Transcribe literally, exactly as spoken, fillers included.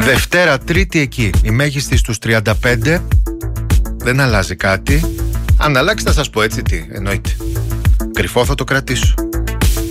Δευτέρα, Τρίτη εκεί. Η μέγιστη στους τριάντα πέντε. Δεν αλλάζει κάτι. Αν αλλάξει θα σας πω, έτσι τι εννοείται. Κρυφό θα το κρατήσω.